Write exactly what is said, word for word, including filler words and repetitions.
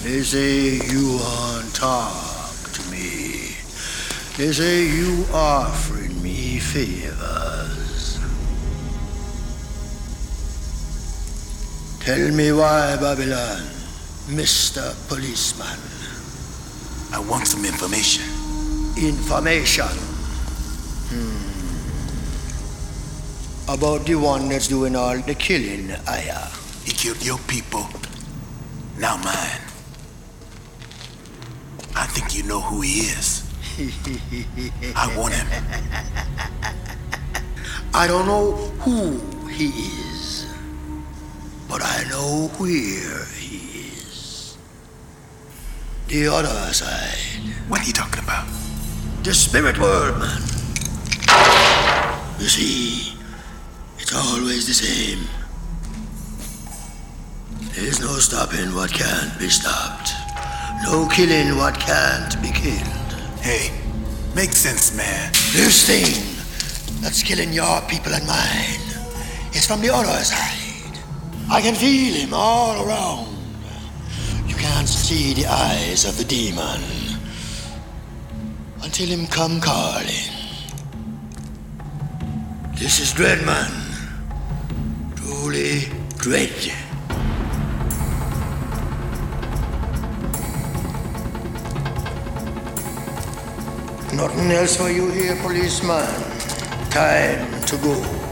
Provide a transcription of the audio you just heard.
They say you want talk to me. They say you offering me favors. Tell me why, Babylon, Mister Policeman. I want some information. Information? Hmm. About the one that's doing all the killing, Aya. He killed your people, now mine. I think you know who he is. I want him. I don't know who he is, but I know where he is. The other side. What are you talking about? The spirit world, man. You see, it's always the same. There's no stopping what can't be stopped. No killing what can't be killed. Hey, makes sense, man. This thing that's killing your people and mine is from the other side. I can feel him all around. You can't see the eyes of the demon until him come calling. This is dread, man. Truly dread. Nothing else for you here, policeman. Time to go.